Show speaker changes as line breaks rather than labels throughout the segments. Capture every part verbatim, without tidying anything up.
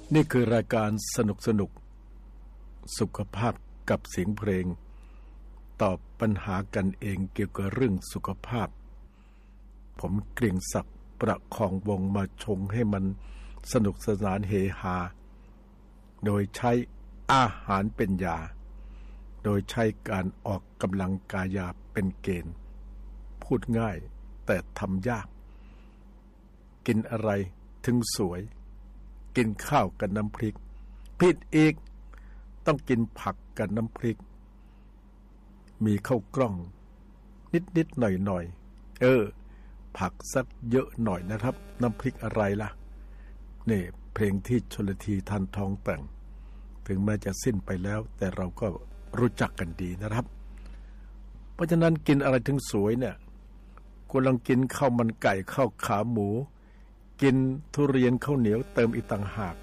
นี่คือรายการสนุกสนุกสุขภาพกับเสียงเพลงตอบปัญหากันเองเกี่ยวกับเรื่องสุขภาพผมเกรียงศักดิ์ประคองวงมาชงให้มันสนุกสนานเฮฮาโดยใช้อาหารเป็นยาโดยใช้การออกกำลังกายเป็นเกณฑ์พูดง่ายแต่ทำยากกินอะไรถึงสวยกินข้าวกับน้ำพริกผิดอีกต้องกินผักกับน้ำพริกมีข้าวกล้องนิดๆหน่อยๆเออผักสักเยอะหน่อยนะครับน้ำพริกอะไรล่ะนี่เพลงที่ชลธีทันทองแต่งถึงแม้จะสิ้นไปแล้วแต่เราก็รู้จักกันดีนะครับเพราะฉะนั้นกินอะไรถึงสวยเนี่ยคุณลองกินข้าวมันไก่ข้าวขาหมูกินทุเรียนข้าวเหนียวเติมอีกต่างหาก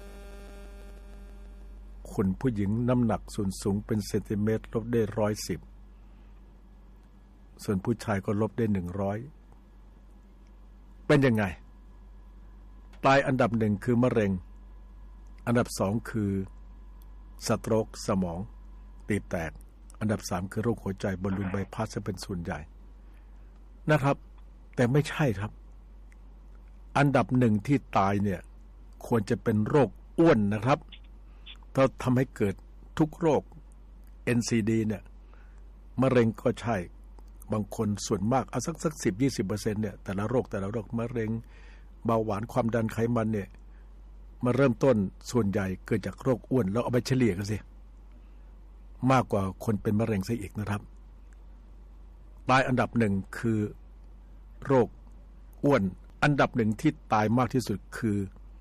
คุณผู้หญิงน้ำหนักส่วนสูงเป็นเซนติเมตรลบได้ร้อยสิบส่วนผู้ชายก็ลบได้หนึ่งร้อยเป็นยังไงตายอันดับหนึ่งคือมะเร็งอันดับสองคือสโตรกสมองตีบแตกอันดับสามคือโรคหัวใจบอลลูนใบพัดจะเป็นส่วนใหญ่นะครับแต่ไม่ใช่ครับอันดับหนึ่งที่ตายเนี่ยควรจะเป็นโรคอ้วนนะครับถ้าทำให้เกิดทุกโรค เอ็น ซี ดี เนี่ยมะเร็งก็ใช่บางคนส่วนมากเอาสักสักสิบยี่สิบเปอร์เซ็นต์เนี่ยแต่ละโรคแต่ละโรคมะเร็งเบาหวานความดันไขมันเนี่ยมาเริ่มต้นส่วนใหญ่เกิดจากโรคอ้วนแล้วเอาไปเฉลี่ยกันสิมากกว่าคนเป็นมะเร็งซะอีกนะครับตายอันดับหนึ่งคือโรคอ้วนอันดับหนึ่งที่ตายมากที่สุดคือ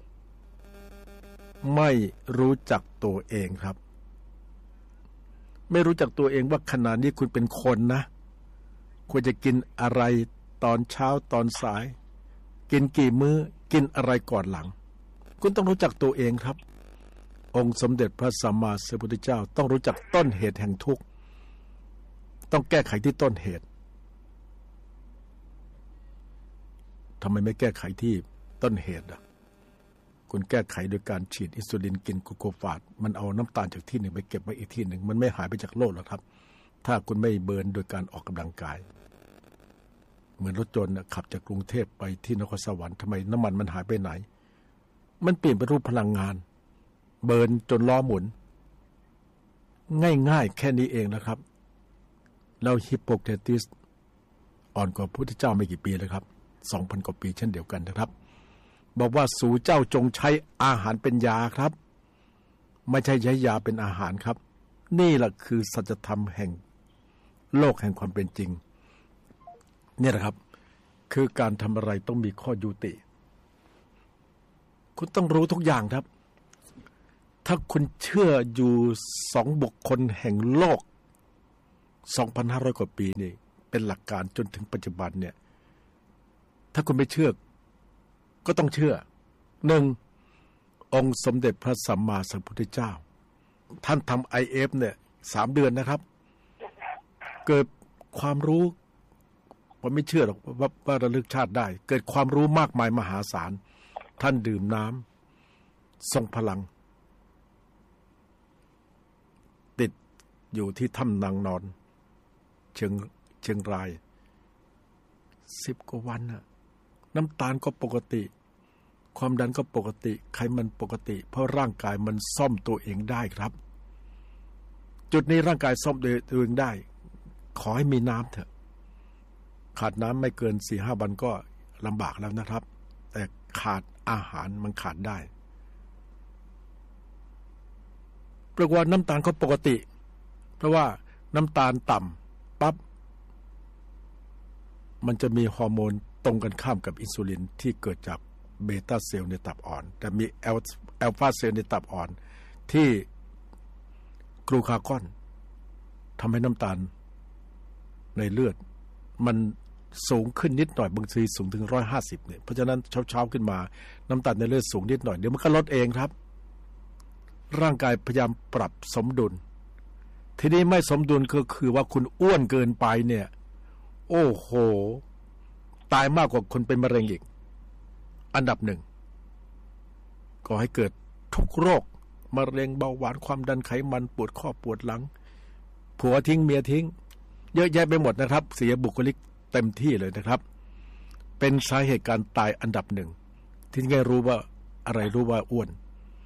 ไม่รู้จักตัวเองครับไม่รู้จักตัวเองว่าขณะนี้คุณเป็นคนนะควรจะกินอะไรตอนเช้าตอนสายกินกี่มื้อกินอะไรก่อนหลังคุณต้องรู้จักตัวเองครับองค์สมเด็จพระสัมมาสัมพุทธเจ้าต้องรู้จักต้นเหตุแห่งทุกข์ต้องแก้ไขที่ต้นเหตุทำไมไม่แก้ไขที่ต้นเหตุอ่ะคุณแก้ไขโดยการฉีดอินซูลินกินกลูโคฟาจมันเอาน้ำตาลจากที่หนึ่งไปเก็บไว้อีกที่หนึ่งมันไม่หายไปจากโลกหรอกครับถ้าคุณไม่เบิร์นโดยการออกกำลังกายเหมือนรถยนต์ขับจากกรุงเทพไปที่นครสวรรค์ทำไมน้ำมันมันหายไปไหนมันเปลี่ยนเป็นรูปพลังงานเบิร์นจนล้อหมุนง่ายๆแค่นี้เองนะครับแล้วฮิปโปเครติสอ่อนกว่าพระพุทธเจ้าไม่กี่ปีเลยครับ สองพัน กว่าปีเช่นเดียวกันนะครับบอกว่าสู่เจ้าจงใช้อาหารเป็นยาครับไม่ใช่ใช้ยาเป็นอาหารครับนี่แหละคือสัจธรรมแห่งโลกแห่งความเป็นจริงนี่แหละครับคือการทำอะไรต้องมีข้อยุติคุณต้องรู้ทุกอย่างครับถ้าคุณเชื่ออยู่สองบุคคลแห่งโลก สองพันห้าร้อย กว่าปีนี่เป็นหลักการจนถึงปัจจุบันเนี่ยถ้าคุณไม่เชื่อก็ต้องเชื่อหนึ่งองค์สมเด็จพระสัมมาสัมพุทธเจ้าท่านทำ ไอ เอฟ เนี่ยสามเดือนนะครับเกิดความรู้ผมไม่เชื่อหรอกว่าว่าระลึกชาติได้เกิดความรู้มากมายมหาศาลท่านดื่มน้ำทรงพลังติดอยู่ที่ถ้ำนางนอนเชียงเชียงรายสิบกว่าวันน่ะน้ำตาลก็ปกติความดันก็ปกติไขมันปกติเพราะร่างกายมันซ่อมตัวเองได้ครับจุดนี้ร่างกายซ่อมตัวเองได้ขอให้มีน้ำเถอะขาดน้ำไม่เกิน สี่ห้า วันก็ลำบากแล้วนะครับแต่ขาดอาหารมันขาดได้ปรากฏว่าน้ำตาลก็ปกติเพราะว่าน้ำตาลต่ำปั๊บมันจะมีฮอร์โมนตรงกันข้ามกับอินซูลินที่เกิดจากเบต้าเซลล์ในตับอ่อนแต่มีแอลฟาเซลล์ในตับอ่อนที่กลูคาก้อนทำให้น้ำตาลในเลือดมันสูงขึ้นนิดหน่อยบางทีสูงถึงหนึ่งร้อยห้าสิบเนี่ยเพราะฉะนั้นเช้าๆขึ้นมาน้ำตาลในเลือดสูงนิดหน่อยเดี๋ยวมันก็ลดเองครับร่างกายพยายามปรับสมดุลทีนี้ไม่สมดุลก็คือว่าคุณอ้วนเกินไปเนี่ยโอ้โหตายมากกว่าคนเป็นมะเร็งอีกอันดับหนึ่งก็ให้เกิดทุกโรคมะเร็งเบาหวานความดันไขมันปวดข้อปวดหลังผัวทิ้งเมียทิ้งเยอะแยะไปหมดนะครับเสียบุคลิกเต็มที่เลยนะครับเป็นสาเหตุการตายอันดับหนึ่งที่ง่ายรู้ว่าอะไรรู้ว่าอ้วน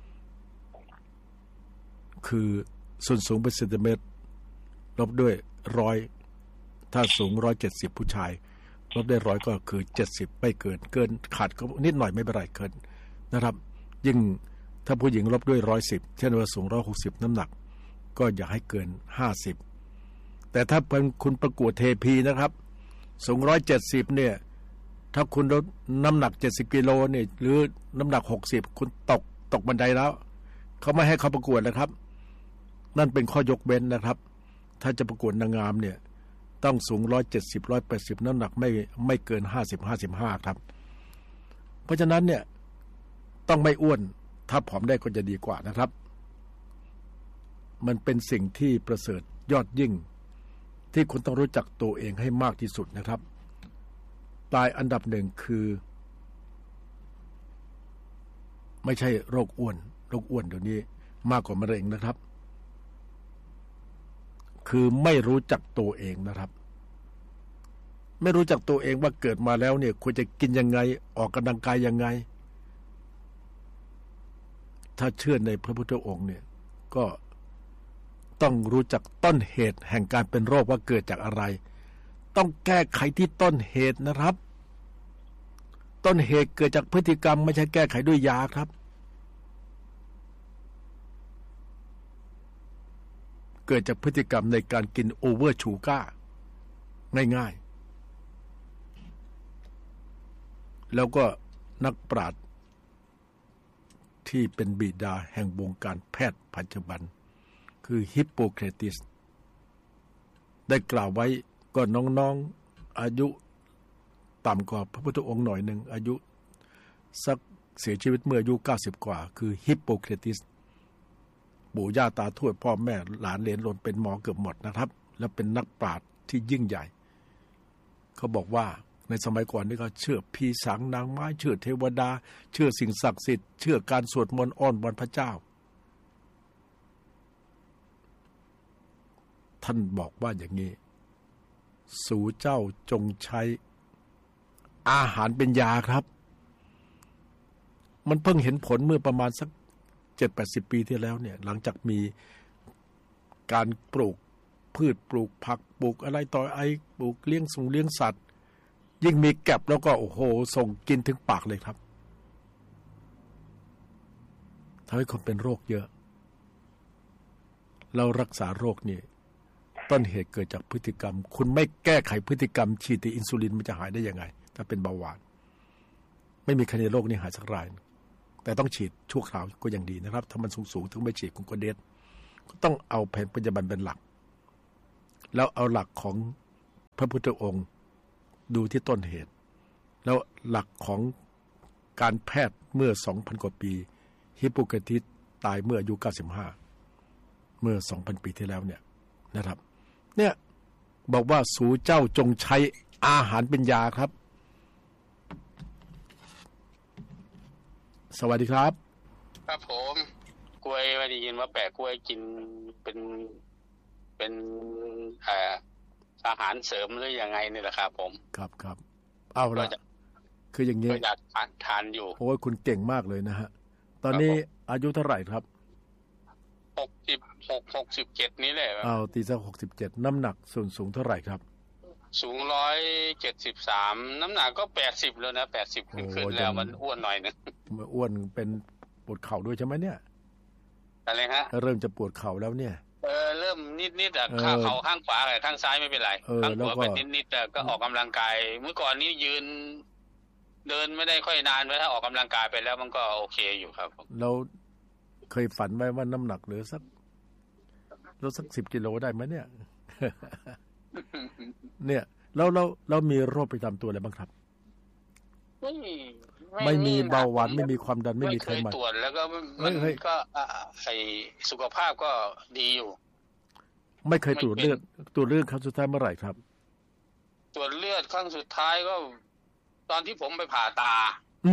คือส่วนสูงเป็นเซนติเมตรลบด้วยร้อยถ้าสูงร้อยเจ็ดสิบผู้ชายลบได้ร้อยก็คือเจ็ดสิบไม่เกินเกินขาดก็นิดหน่อยไม่เป็นไรเกินนะครับยิ่งถ้าผู้หญิงลบด้วยร้อยสิบเช่นว่าสูงร้อยหกสิบน้ำหนักก็อย่าให้เกินห้าสิบแต่ถ้าเป็นคุณประกวดเทพีนะครับสูงร้อยเจ็ดสิบเนี่ยถ้าคุณลดน้ำหนักเจ็ดสิบกิโลเนี่ยหรือน้ำหนักหกสิบคุณตกตกบันไดแล้วเขาไม่ให้เขาประกวดนะครับนั่นเป็นข้อยกเว้นนะครับถ้าจะประกวดนางงามเนี่ยต้องสูงร้อยเจ็ดสิบร้อยแปดสิบน้ำหนักไม่ไม่เกินห้าสิบห้าสิบห้าครับเพราะฉะนั้นเนี่ยต้องไม่อ้วนถ้าผอมได้ก็จะดีกว่านะครับมันเป็นสิ่งที่ประเสริฐยอดยิ่งที่คุณต้องรู้จักตัวเองให้มากที่สุดนะครับตายอันดับหนึ่งคือไม่ใช่โรคอ้วนโรคอ้วนเดี๋ยวนี้มากกว่ามะเร็งนะครับคือไม่รู้จักตัวเองนะครับไม่รู้จักตัวเองว่าเกิดมาแล้วเนี่ยควรจะกินยังไงออกกำลังกายยังไงถ้าเชื่อในพระพุทธองค์เนี่ยก็ต้องรู้จักต้นเหตุแห่งการเป็นโรคว่าเกิดจากอะไรต้องแก้ไขที่ต้นเหตุนะครับต้นเหตุเกิดจากพฤติกรรมไม่ใช่แก้ไขด้วยยาครับเกิดจากพฤติกรรมในการกินโอเวอร์ชูการ์ง่ายๆแล้วก็นักปราชญ์ที่เป็นบิดาแห่งวงการแพทย์ปัจจุบันคือฮิปโปเครติสได้กล่าวไว้ก็น้องๆอายุต่ำกว่าพระพุทธองค์หน่อยหนึ่งอายุสักเสียชีวิตเมื่ออายุเก้าสิบกว่าคือฮิปโปเครติสปู่ย่าตาทวดพ่อแม่หลานเหลนหลนเป็นหมอเกือบหมดนะครับและเป็นนักปราชญ์ที่ยิ่งใหญ่เขาบอกว่าในสมัยก่อนนี่ก็เชื่อผีสางนางไม้เชื่อเทวดาเชื่อสิ่งศักดิ์สิทธิ์เชื่อการสวดมนต์อ้อนวอนพระเจ้าท่านบอกว่าอย่างนี้สู่เจ้าจงใช้อาหารเป็นยาครับมันเพิ่งเห็นผลเมื่อประมาณสักเจ็ดแปดสิบปีที่แล้วเนี่ยหลังจากมีการปลูกพืชปลูกผักปลูกอะไรต่อไอปลูกเลี้ยงส่งเลี้ยงสัตว์ยิ่งมีแก็บแล้วก็โอ้โหส่งกินถึงปากเลยครับทำให้คนเป็นโรคเยอะเรารักษาโรคนี่ต้นเหตุเกิดจากพฤติกรรมคุณไม่แก้ไขพฤติกรรมฉีดแต่อินซูลินมันจะหายได้ยังไงถ้าเป็นเบาหวานไม่มีใครในโลกนี้หายสักรายแต่ต้องฉีดชั่วคราวก็ยังดีนะครับถ้ามันสูงๆถึงไม่ฉีดคุณก็เด็ดก็ต้องเอาแผนปัจจุบันเป็นหลักแล้วเอาหลักของพระพุทธองค์ดูที่ต้นเหตุแล้วหลักของการแพทย์เมื่อ สองพัน กว่าปีฮิปโปเครติสตายเมื่ออายุเก้าสิบห้าเมื่อ สองพัน ปีที่แล้วเนี่ยนะครับเนี่ยบอกว่าสู่เจ้าจงใช้อาหารเป็นยาครับสวัสดีครับ
ครับผมกล้วยไม่ได้ยินว่าแปะกล้วยกินเป็นเป็นอ่าอาหารเสริมหรือยังไงนี่แหละครับผม
ครับครับเอาละคืออย่างนี้
อยากทานทานอยู่
โอ้ยคุณเก่งมากเลยนะฮะตอนนี้อายุเท่าไหร่ครับ
หกสิบหก หกสิบเจ็ดนี้แหละ
เอาตีสักหกสิบเจ็ดน้ำหนักส่วนสูงเท่าไหร่ครับ
สูงร้อยเจ็ดสิบสามน้ำหนักก็แปดสิบแล้วนะแปดสิบขึ้นขึ้นแล้วมันอ้วนหน่อยนึง
อ้วนเป็นปวดเข่าด้วยใช่ไหมเนี่ย
อะไรฮะ
เริ่มจะปวดเข่าแล้วเนี่ย
เออเริ่มนิดๆอ่ะขาเข่าข้างขวากับข้างซ้ายไม่เป็นไรข้างขวาเป็นนิดๆแต่ก็ออกกำลังกายเมื่อก่อนนี้ยืนเดินไม่ได้ค่อยนานไว้ถ้าออกกำลังกายไปแล้วมันก็โอเคอยู่ครับ
เราเคยฝันไว้ว่าน้ำหนักเหลือสักลดสักสิบกิโลได้ไหมเนี่ย เนี่ยแล้วเราเรามีโรคประจำตัวอะไรบ้างครับ
ไม่
ไม่มีเบาหวานไม่มีความดันไม่มีไขมัน
ตรวจแล้วก็มันก็ไอสุขภาพก็ดีอยู่
ไม่เคยตรวจเลือดตรวจเลือดครั้งสุดท้ายเมื่อไหร่ครับ
ตรวจเลือดครั้งสุดท้ายก็ตอนที่ผมไปผ่าตา
อืม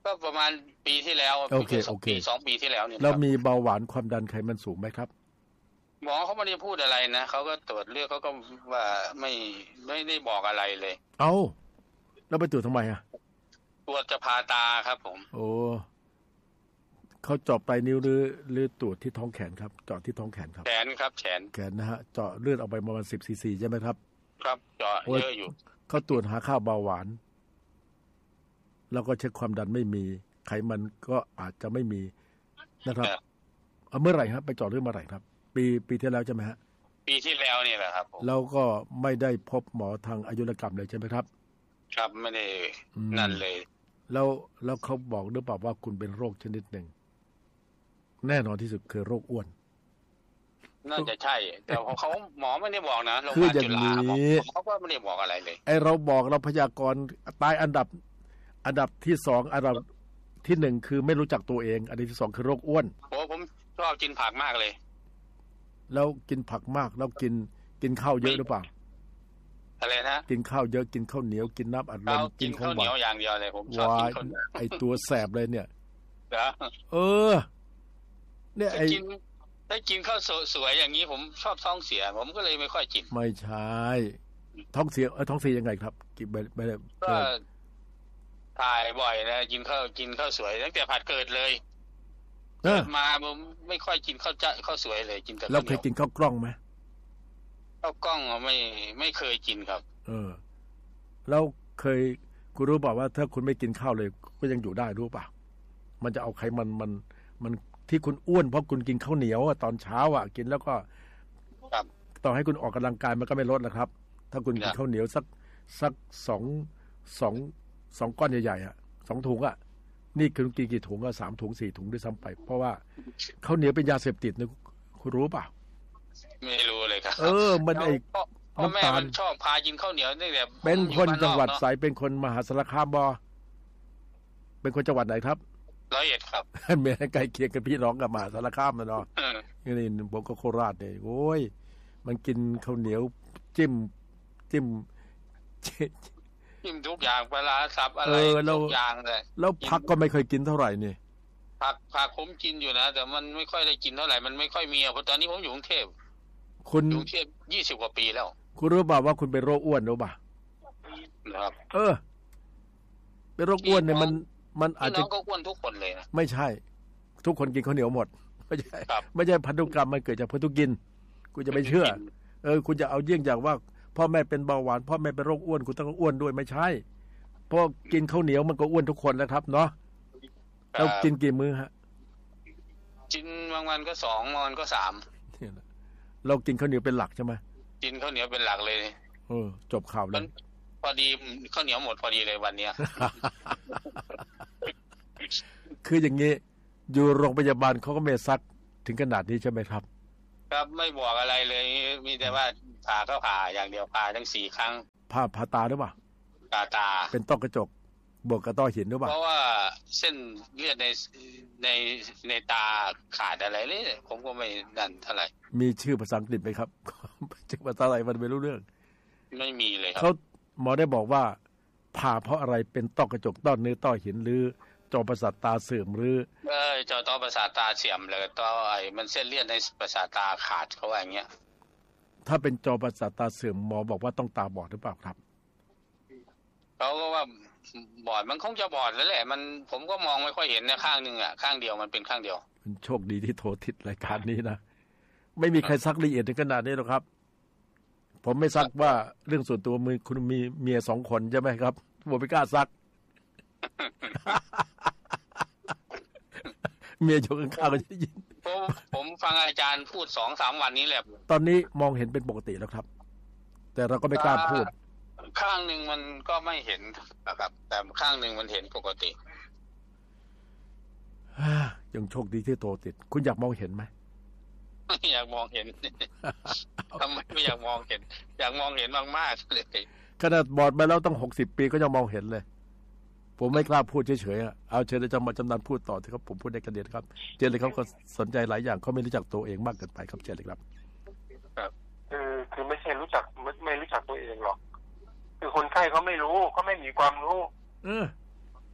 ก็ประมาณปีที่แล้ว
โอเคโอเค
สองปีที่แล้วเนี่ย
แล้วมีเบาหวานความดันไขมันสูงไหมครับ
หมอเขาไม่ได้พูดอะไรนะเขาก็ตรวจเลือดเขาก็ว่าไม่ไม่ได้บอกอะไรเลย
เอ้าแล้วไปตรวจทำไมอ่ะ
ตรวจจะพาตาครับผม
โอ้เขาเจาะปลายนิ้วหรือหรือตรวจที่ท้องแขนครับเจาะที่ท้องแขนครับ
แขนครับแขน
แขนนะฮะเจาะเลือดออกไปประมาณสิบซีซีใช่ไหมครับ
ครับเจาะเยอะอยู่
เขาตรวจหาค่าเบาหวานแล้วก็เช็คความดันไม่มีไขมันก็อาจจะไม่มีนะครับเอาเมื่อไหร่ครับไปเจาะเลือดเมื่อไหร่ครับปีปีที่แล้วใช่ไหมฮะ
ปีที่แล้วนี่แหละครับ
แล้วก็ไม่ได้พบหมอทางอายุรกรรมเลยใช่ไหมครับ
ครับไม่ได้นั่นเลย
แล้วแล้วเขาบอกหรือเปล่าว่าคุณเป็นโรคชนิดหนึ่งแน่นอนที่สุดคือโรคอ้วน
น่าจะใช่แต่เขาหมอไม่ได้บอกนะโรงพ
ยา
บาล
จุฬา
เขาก็ไม่ได้บอกอะไรเลย
ไอเราบอกเราพยากรณ์ตายอันดับอันดับที่สองอันดับที่หนึ่งคือไม่รู้จักตัวเองอันดับที่สองคือโรคอ้วน
โอ้ผมชอบกินผักมากเลย
แล้วกินผักมากแล้วกินกินข้าวเยอะหรือเปล่า
อะไรนะ
กินข้าวเยอะกินข้าวเหนียวกินน้ำอัดลม
กินข้าวเหนียวอย่างเดียวเลยผมชอบกินข้าวเหนียว
ไอตัวแสบเลยเนี่ยเออเนี่ยไอ
ถ้ากินข้าวสวยอย่างนี้ผมชอบท้องเสียผมก็เลยไม่ค่อยกิน
ไม่ใช่ท้องเสียเออท้องเสียยังไงครับกินไปไป
ก็ถ่ายบ่อยนะกินข้าวกินข้าวสวยตั้งแต่ผัดเกิดเลยเกิดมาผมไม่ค่อยกินข้าวจ้าข้าวสวยเลยกินแต่
แล้วเคยกินข้าวกล้องไหม
ข้าวกล้องไม่ไม่เคยกินครับ
เออแล้วเคยคุณรู้เปล่าว่าถ้าคุณไม่กินข้าวเลยก็ยังอยู่ได้รู้เปล่ามันจะเอาไขมันมันมันที่คุณอ้วนเพราะคุณกินข้าวเหนียวตอนเช้าอ่ะกินแล้วก็ต่อให้คุณออกกำลังกายมันก็ไม่ลดนะครับถ้าคุณกินข้าวเหนียวสักสักสองสองสองก้อนใหญ่ๆอ่ะสองถุงอ่ะนี่คุณกินกี่ถุงก็สามถุงสี่ถุงด้วยซ้ำไปเพราะว่าข้าวเหนียวเป็นยาเสพติดนะคุณรู้เปล่า
ไม่รู้เลยครับ
เออมันไอ้
น้ำตาลชอบพากินข้าวเหนียวนี่แบบ
เป็นคนจังหวัดสายเป็นคนมหาสารคามบอเป็นคนจังหวัดไหนครับ
ร้อยเอ็ดครับ
เมียใกล้เคียงกันพี่น้องกับมหาสารคามนะเนาะนี่ผมก็โคราชเนี่ยโอ้ยมันกินข้าวเหนียวจิ้มจิ้ม
จิ้มทุกอย่างปลาสับอะไรทุกอย่างเลย
แล้วผักก็ไม่เคยกินเท่าไหร่นี่
ผักผักผมกินอยู่นะแต่มันไม่ค่อยได้กินเท่าไหร่มันไม่ค่อยมีเพราะตอนนี้ผมอยู่กรุงเทพ
คุณ
อยู่กรุงเทพยี่สิบกว่าปีแล้ว
คุณรู้ป่าวว่าคุณเป็นโรคอ้วนรู้ป่ะ
ครับ
เออเป็นโรคอ้วนเนี่ยมันมันอาจจะ
ก็อ้วนทุกคนเลยนะ
ไม่ใช่ทุกคนกินข้าวเหนียวหมดไม่ใช่ไม่ใช่พันธุกรรมมันเกิดจากพันธุกินคุณจะไม่เชื่อเออคุณจะเอาเยี่ยงอย่างว่าพ่อแม่เป็นเบาหวานพ่อแม่เป็นโรคอ้วนคุณต้องอ้วนด้วยไม่ใช่เพราะกินข้าวเหนียวมันก็อ้วนทุกคนแล้วครับเนาะเรากินกี่มื้อฮะ
กินบางวันก็สองบางวันก็สาม
เรากินข้าวเหนียวเป็นหลักใช่ไหม
กินข้าวเหนียวเป็นหลักเลย
เออจบข่าวเลย
พอดีข้าวเหนียวหมดพอดีเลยวันเนี้ย
คืออย่างนี้อยู่โรงพยาบาลเขาก็ไม่ซักถึงขนาดนี้ใช่ไหมครับ
ครับไม่บอกอะไรเลยมีแต่ว่าผ่าก็ผ่าอย่างเดียวผ่าทั้งสี่ครั้ง
ผ่าผ่าตาหรือเปล่า
ผ่าตา
เป็นต้อกระจกบวกกับต้อหินหรือเปล่า
เพราะว่าเส้นเลือดในในในตาขาดอะไรเลยผมก็ไม่ดันเท่าไหร่
มีชื่อภาษาอังกฤษไหมครับชื่อภาษาอะไรมันไม่รู้เรื่อง
ไม่มีเลยครับ
เขาหมอได้บอกว่าผ่าเพราะอะไรเป็นต้อกระจกต้อเนื้อต้อหินหรือจอประสาทตาเสื่อมหรือ
เออจอต้อประสาทตาเสื่อมเลยต้อไอ้มันเส้นเลือดในประสาทตาขาดเขาว่าอย่างเงี้ย
ถ้าเป็นจอประสาทตาเสื่อมหมอบอกว่าต้องตาบอดหรือเปล่าครับ
เขาก็ว่าบอดมันคงจะบอดแล้วแหละมันผมก็มองไม่ค่อยเห็นนะข้างนึงอ่ะข้างเดียวมันเป็นข้างเดียว
มันโชคดีที่โทรติดรายการนี้นะไม่มีใครซักละเอียดถึงขนาดนี้หรอกครับผมไม่ซักว่าเรื่องส่วนตัวมือคุณมีเมียสองคนใช่ไหมครับผมไม่กล้าซัก เมียอยู่ข้างๆก็จะได้ยิน
ผมผมฟังอาจารย์พูดสองสามวันนี้แหละ
ตอนนี้มองเห็นเป็นปกติแล้วครับแต่เราก็ไม่กล้าพูด
ข้างหนึ่งมันก็ไม่เห็นนะครับแต่ข้างหนึ่งมันเห็นปกติ
ยังโชคดีที่โทรติดคุณอยากมองเห็นไหม
ไม่อยากมองเห็นทำไมไม่อยากมองเห็นอยากมองเห็นมากๆเลย
ขนาดบอดมาแล้วต้องหกสิบปีก็ยังมองเห็นเลยผมไม่กล้าพูดเฉยๆเอาเชิญอาจารย์มาจำนันพูดต่อที่ครับผมพูดในกระเด็นครับเจนเลยครับก็สนใจหลายอย่างเขาไม่รู้จักตัวเองมากเกินไปครับเจนเลยครับ
ครับคือคือไม่ใช่รู้จักไม่ไม่รู้จักตัวเองหรอกคือคนไข้เขาไม่รู้เขาไม่มีความรู้
เออ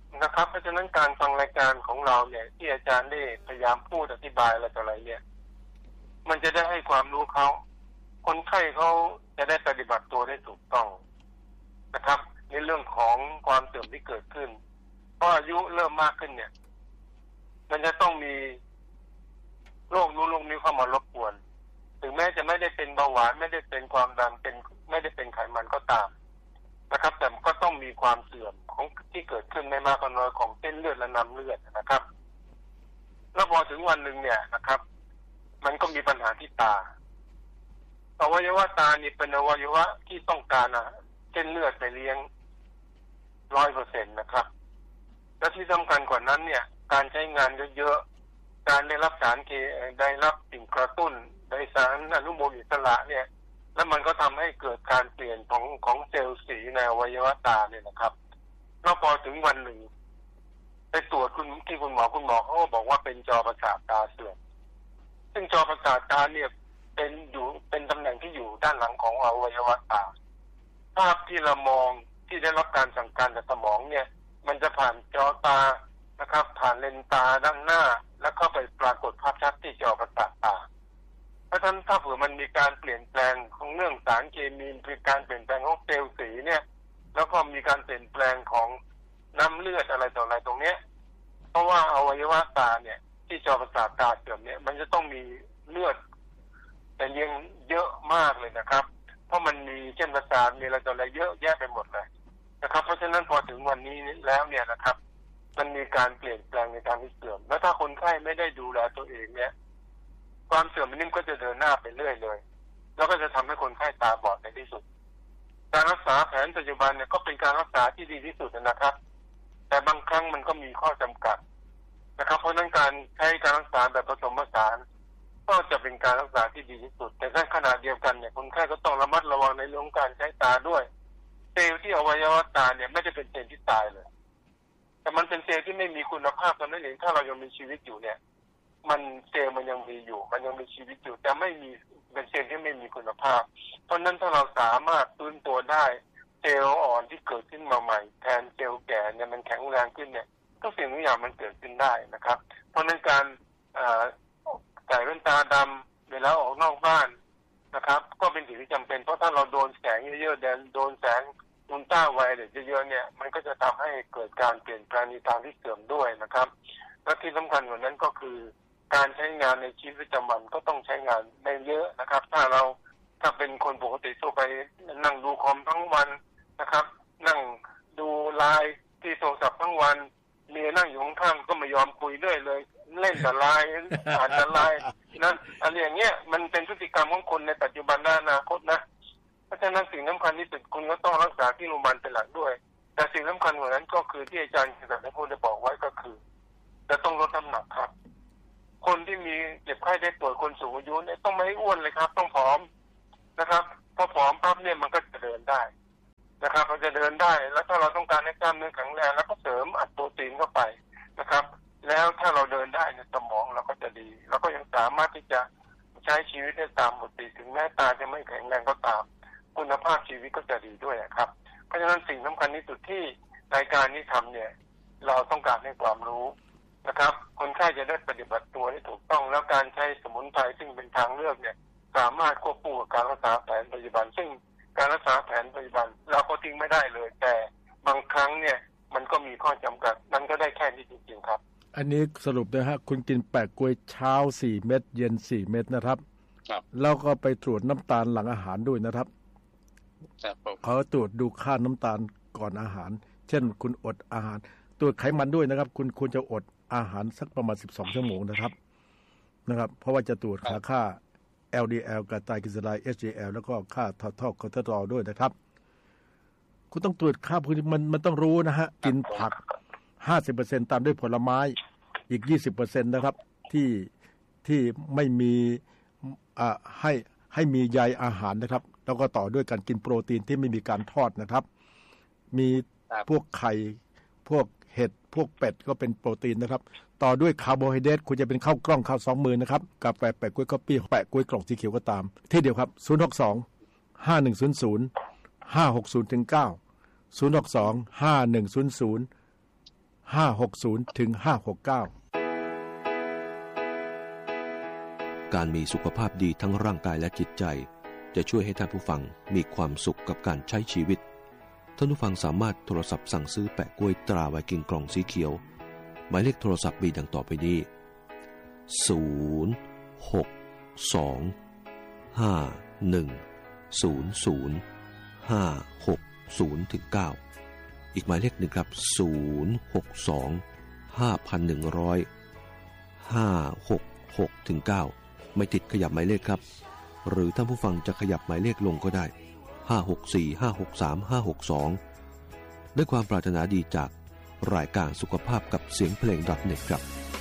นะครับเพราะฉะนั้นการฟังรายการของเราเนี่ยที่อาจารย์ได้พยายามพูดอธิบายอะไรต่ออะไรเนี่ยมันจะได้ให้ความรู้เขาคนไข้เขาจะได้ปฏิบัติตัวได้ถูกต้องนะครับในเรื่องของความเสื่อมที่เกิดขึ้นเพราะอายุเริ่มมากขึ้นเนี่ยมันจะต้องมีโรคนู้นโรคนี้เข้ามารบกวนถึงแม้จะไม่ได้เป็นเบาหวานไม่ได้เป็นความดันเป็นไม่ได้เป็นไขมันก็ตามนะครับแต่ก็ต้องมีความเสื่อมของที่เกิดขึ้นไม่มากก็น้อยของเส้นเลือดและน้ำเลือดนะครับแล้วพอถึงวันหนึ่งเนี่ยนะครับมันก็มีปัญหาที่ตาอวัยวะตานี่เป็นอวัยวะที่ต้องการอ่ะเส้นเลือดไปเลี้ยงร้อยเปอร์เซ็นต์นะครับและที่สำคัญกว่านั้นเนี่ยการใช้งานเยอะๆการได้รับสารเคได้รับสิ่งกระตุ้นได้สารอนุมูลอิสระเนี่ยแล้วมันก็ทำให้เกิดการเปลี่ยนของของเซลล์สีในอวัยวะตาเนี่ยนะครับแล้วพอถึงวันหนึ่งไปตรวจคุณที่คุณหมอคุณหมอเขาบอกว่าเป็นจอประสาทตาเสื่อมซึ่งจอประสาทตาเนี่ยเป็นอยู่เป็นตำแหน่งที่อยู่ด้านหลังของอวัยวะตาภาพที่เรามองที่ได้รับการสั่งการจากสมองเนี่ยมันจะผ่านจอตานะครับผ่านเลนส์ตาด้านหน้าแล้วเข้าไปปรากฏภาพชัดที่จอประสาทตาเพราะฉะนั้นถ้าเผื่อมันมีการเปลี่ยนแปลงของเรื่องสารเคมีคือการเปลี่ยนแปลงของเซลล์สีเนี่ยแล้วก็มีการเปลี่ยนแปลงของน้ำเลือดอะไรต่ออะไรตรงเนี้ยเพราะว่าอวัยวะตาเนี่ยที่จอประสาทตาเสื่อมเนี่ยมันจะต้องมีเลือดแต่เลี้ยงเยอะมากเลยนะครับเพราะมันมีเส้นประสาทมีอะไรต่ออะไรเยอะแยะไปหมดเลยนะครับเพราะฉะนั้นพอถึงวันนี้แล้วเนี่ยนะครับมันมีการเปลี่ยนแปลงในการที่เสื่อมแล้วถ้าคนไข้ไม่ได้ดูแลตัวเองเนี่ยความเสื่อมมันก็จะเดินหน้าไปเรื่อยเลยแล้วก็จะทำให้คนไข้ตาบอดในที่สุดการรักษาแผนปัจจุบันเนี่ยก็เป็นการรักษาที่ดีที่สุดนะครับแต่บางครั้งมันก็มีข้อจำกัดนะครับเพราะนั้นการใช้การรักษาแบบผสมผสานก็จะเป็นการรักษาที่ดีที่สุดแต่ในขณะเดียวกันเนี่ยคนไข้ก็ต้องระมัดระวังในเรื่องการใช้ตาด้วยเซลล์ที่อวัยวะตาเนี่ยไม่ได้เป็นเซลล์ที่ตายเลยแต่มันเป็นเซลล์ที่ไม่มีคุณภาพตอนนั้นเองถ้าเรายังมีชีวิตอยู่เนี่ยมันเซลล์มันยังมีอยู่มันยังมีชีวิตอยู่แต่ไม่มีเป็นเซลล์ที่ไม่มีคุณภาพเพราะนั้นถ้าเราสามารถฟื้นตัวได้เซลล์อ่อนที่เกิดขึ้นมาใหม่แทนเซลล์แก่เนี่ยมันแข็งแรงขึ้นเนี่ยทุกสิ่งทุกอย่างมันเกิดขึ้นได้นะครับเพราะนั้นการใส่แว่นตาดำเวลาออกนอกบ้านนะครับก็เป็นสิ่งที่จำเป็นเพราะถ้าเราโดนแสงเยอะๆโดนแสงอุลตราไวโอเลตเยอะๆเนี่ยมันก็จะทำให้เกิดการเปลี่ยนแปลงในทางที่เสื่อมด้วยนะครับและที่สำคัญกว่านั้นก็คือการใช้งานในชีวิตประจำวันก็ต้องใช้งานไม่เยอะนะครับถ้าเราถ้าเป็นคนปกติทั่วไปนั่งดูคอมทั้งวันนะครับนั่งดูไลน์ที่โทรศัพท์ทั้งวันเมียนั่งอยู่ข้างๆก็ไม่ยอมคุยด้วยเลยเล่นแต่ไลน์อ่านแต่ไลน์นะอะไรอย่างเงี้ยมันเป็นพฤติกรรมของคนในปัจจุบันและอนาคตนะเพราะฉะนั้นสิ่งสำคัญที่สุดคุณก็ต้องรักษาที่โรงพยาบาลเป็นหลักด้วยแต่สิ่งสำคัญกว่านั้นก็คือที่อาจารย์จะได้พูดได้บอกไว้ก็คือจะต้องลดน้ำหนักครับคนที่มีเจ็บไข้ได้ป่วยคนสูงอายุเนี่ยต้องไม่อ้วนเลยครับต้องผอมนะครับพอผอมปั๊บเนี่ยมันก็จะเดินได้นะครับมันจะเดินได้แล้วถ้าเราต้องการให้กล้ามเนื้อแข็งแรงแล้วก็เสริมอัดโปรตีนเข้าไปนะครับแล้วถ้าเราเดินได้ในสมองเราก็จะดีแล้วก็ยังสามารถที่จะใช้ชีวิตได้ตามปกติถึงแม้ตาจะไม่แข็งแรงก็ตามคุณภาพชีวิตก็จะดีด้วยครับเพราะฉะนั้นสิ่งสำคัญที่สุดที่รายการนี้ทำเนี่ยเราต้องการให้ความรู้นะครับคนไข้จะได้ปฏิบัติตัวให้ถูกต้องแล้วการใช้สมุนไพรซึ่งเป็นทางเลือกเนี่ยสามารถควบคู่กับการรักษาแผนปัจจุบันซึ่งการรักษาแผนปัจจุบันเราก็ทิ้งไม่ได้เลยแต่บางครั้งเนี่ยมันก็มีข้อจำกัดมันก็ได้แค่นี้จริงๆครับ
อันนี้สรุปนะฮะคุณกินแปะกล้วยเช้าสี่เม็ดเย็นสี่เม็ดนะครับ
ครับ
แล้วก็ไปตรวจน้ำตาลหลังอาหารด้วยนะครับ
ครับ
เขาตรวจดูค่าน้ำตาลก่อนอาหารเช่นคุณอดอาหารตรวจไขมันด้วยนะครับคุณควรจะอดอาหารสักประมาณสิบสองชั่วโมงนะครับนะครับเพราะว่าจะตรวจค่าค่า แอล ดี แอล กับไตรกลีเซอไรด์ เอช ดี แอล แล้วก็ค่าทอทคอเลสเตอรอลด้วยนะครับคุณต้องตรวจค่าพวกนี้มันมันต้องรู้นะฮะกินผัก ห้าสิบเปอร์เซ็นต์ ตามด้วยผลไม้อีก ยี่สิบเปอร์เซ็นต์ นะครับที่ที่ไม่มีอ่าให้ให้มีใยอาหารนะครับแล้วก็ต่อด้วยการกินโปรตีนที่ไม่มีการทอดนะครับมีพวกไข่พวกเห็ดพวกเป็ดก็เป็นโปรตีนนะครับต่อด้วยคาร์โบไฮเดรตคุณจะเป็นข้าวกล้องข้าวสองมือนะครับกาแฟแปะกล้วยคอฟฟี่แปะกล้วยกล่องสีเขียวก็ตามที่เดียวครับศูนย์ หก สอง ห้า หนึ่ง ศูนย์ ศูนย์ ห้า หก ศูนย์ เก้า ศูนย์ หก สอง ห้า หนึ่ง ศูนย์ ศูนย์ห้าหกศูนย์ถึงห้าหกเก้า
การมีสุขภาพดีทั้งร่างกายและจิตใจจะช่วยให้ท่านผู้ฟังมีความสุขกับการใช้ชีวิตท่านผู้ฟังสามารถโทรศัพท์สั่งซื้อแปะกล้วยตราไวกิ้งกล่องสีเขียวหมายเลขโทรศัพท์มีดังต่อไปนี้ศูนย์ หก สอง ห้า หนึ่ง ศูนย์ ศูนย์ ห้า หก ศูนย์ ถึง เก้าอีกหมายเลขหนึ่งครับศูนย์ หก สอง ห้า หนึ่ง ศูนย์ ห้า หก หก ถึง เก้าไม่ติดขยับหมายเลขครับหรือท่านผู้ฟังจะขยับหมายเลขลงก็ได้ห้า หก สี่ ห้า หก สาม ห้า หก สองด้วยความปรารถนาดีจากรายการสุขภาพกับเสียงเพลง .net ครับ